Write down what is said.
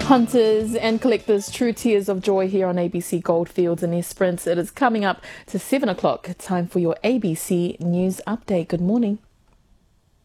Hunters and collectors, true tears of joy here on ABC Goldfields and Esperance. It is coming up to 7 o'clock. Time for your ABC News Update. Good morning.